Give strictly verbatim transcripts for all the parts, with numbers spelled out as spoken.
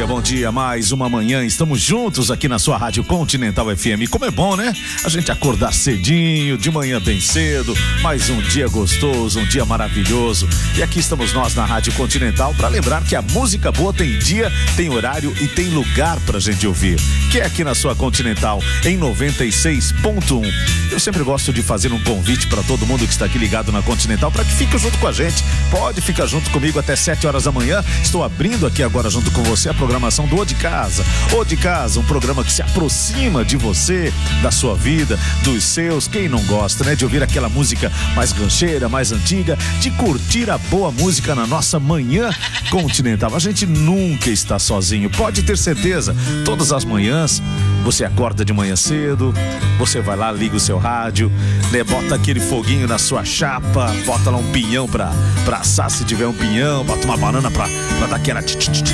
dia, bom dia, mais uma manhã, estamos juntos aqui na sua Rádio Continental F M. Como é bom, né? A gente acordar cedinho, de manhã bem cedo, mais um dia gostoso, um dia maravilhoso. E aqui estamos nós na Rádio Continental para lembrar que a música boa tem dia, tem horário e tem lugar pra gente ouvir, que é aqui na sua Continental, em noventa e seis ponto um. Eu sempre gosto de fazer um convite para todo mundo que está aqui ligado na Continental para que fique junto com a gente. Pode ficar junto comigo até sete horas da manhã. Estou abrindo aqui agora junto com você a programação do O de Casa. O de Casa, um programa que se aproxima de você, da sua vida, dos seus. Quem não gosta, né? De ouvir aquela música mais rancheira, mais antiga, de curtir a boa música na nossa manhã continental. A gente nunca está sozinho, pode ter certeza. Todas as manhãs, você acorda de manhã cedo, você vai lá, liga o seu rádio, né? Bota aquele foguinho na sua chapa, bota lá um pinhão pra, pra assar se tiver um pinhão, bota uma banana pra, pra dar aquela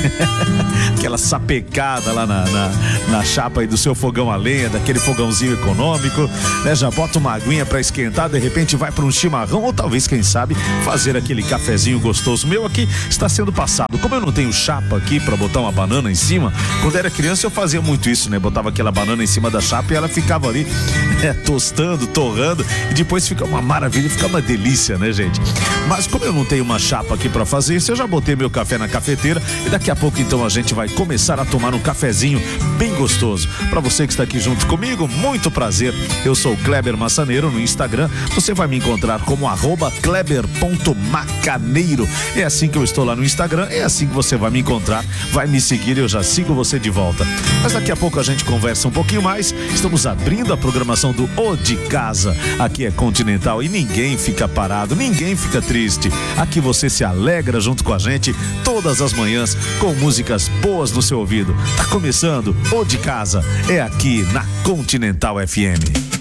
aquela sapecada lá na, na, na chapa aí do seu fogão a lenha, daquele fogãozinho econômico, né? Já bota uma aguinha pra esquentar, de repente vai pra um chimarrão ou talvez, quem sabe, fazer aquele cafezinho gostoso. Meu aqui está sendo passado. Como eu não tenho chapa aqui pra botar uma banana em cima, quando era criança eu fazia muito isso, né? Botava aquela banana em cima da chapa e ela ficava ali, é, tostando, torrando, e depois fica uma maravilha, fica uma delícia, né, gente? Mas como eu não tenho uma chapa aqui pra fazer isso, eu já botei meu café na cafeteira e daqui a pouco então a gente vai começar a tomar um cafezinho bem gostoso. Pra você que está aqui junto comigo, muito prazer. Eu sou o Kleber Massaneiro no Instagram. Você vai me encontrar como arroba kleber ponto macaneiro. É assim que eu estou lá no Instagram, é assim que você vai me encontrar, vai me seguir e eu já sigo você de volta. Mas daqui a pouco a gente conversa um pouquinho mais. Estamos abrindo a programação do O de Casa. Aqui é Continental e ninguém fica parado, ninguém fica triste. Aqui você se alegra junto com a gente todas as manhãs com músicas boas no seu ouvido. Tá começando O de Casa, é aqui na Continental F M.